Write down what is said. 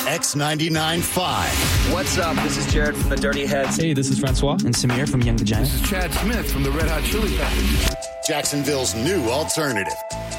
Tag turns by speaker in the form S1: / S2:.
S1: X99.5.
S2: What's up? This is Jared from the Dirty Heads.
S3: Hey, this is Francois
S4: and Samir from Young Vagina.
S5: This is Chad Smith from the Red Hot Chili Peppers.
S1: Jacksonville's new alternative.